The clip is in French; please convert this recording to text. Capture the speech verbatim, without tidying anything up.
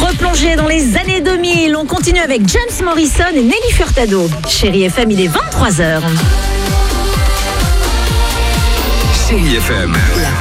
Replongé dans les années deux mille, on continue avec James Morrison et Nelly Furtado. Chérie F M, il est vingt-trois heures. Chérie F M.